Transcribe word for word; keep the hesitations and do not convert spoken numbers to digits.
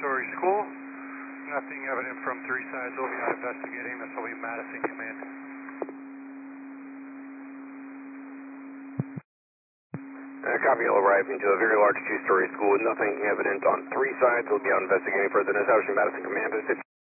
two-story school. Nothing evident from three sides. We'll be out investigating. This will be Madison Command. Uh, copy, you'll arrive into a very large two-story school with nothing evident on three sides. We'll be out investigating further. This is Madison Command.